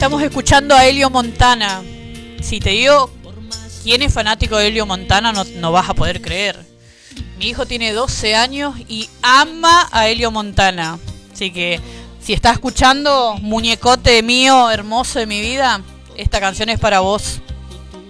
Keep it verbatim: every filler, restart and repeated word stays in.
estamos escuchando a Elio Montana. Si te digo quién es fanático de Elio Montana, no, no vas a poder creer. Mi hijo tiene doce años y ama a Elio Montana. Así que si estás escuchando, muñecote mío, hermoso de mi vida, esta canción es para vos.